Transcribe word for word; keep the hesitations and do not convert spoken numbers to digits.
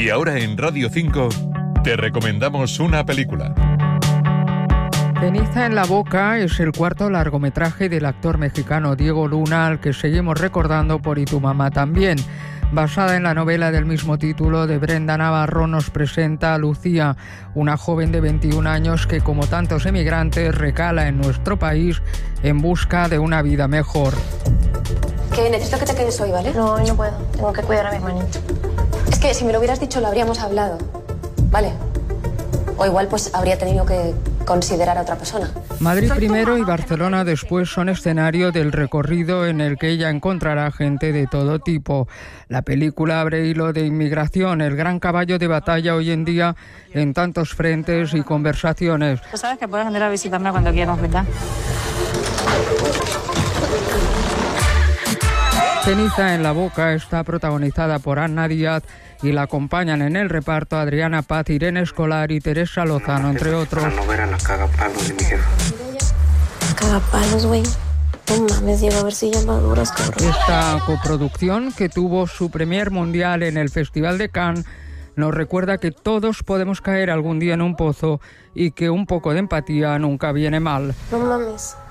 Y ahora en Radio cinco te recomendamos una película. Ceniza en la boca es el cuarto largometraje del actor mexicano Diego Luna, al que seguimos recordando por Y tu mamá también. Basada en la novela del mismo título de Brenda Navarro, nos presenta a Lucía, una joven de veintiún años que, como tantos emigrantes, recala en nuestro país en busca de una vida mejor. Que necesito que te quedes hoy, ¿vale? No, hoy no puedo. Tengo que cuidar a mi hermanito. Es que si me lo hubieras dicho lo habríamos hablado, ¿vale? O igual pues habría tenido que considerar a otra persona. Madrid primero y Barcelona después son escenario del recorrido en el que ella encontrará gente de todo tipo. La película abre hilo de inmigración, el gran caballo de batalla hoy en día en tantos frentes y conversaciones. Tú sabes que puedes venir a visitarme cuando quieras, ¿verdad? Ceniza en la boca está protagonizada por Ana Díaz y la acompañan en el reparto Adriana Paz, Irene Escolar y Teresa Lozano, entre otros. Para no ver a la cagapalos de mi jefa. Cagapalos, güey. No mames, Diego, a ver si ya maduras, cabrón. Esta coproducción, que tuvo su premier mundial en el Festival de Cannes, nos recuerda que todos podemos caer algún día en un pozo y que un poco de empatía nunca viene mal. No mames.